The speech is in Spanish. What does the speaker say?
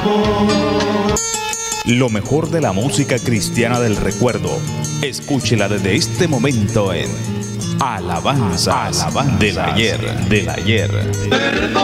Lo mejor de la música cristiana del recuerdo. Escúchela desde este momento en Alabanzas del ayer.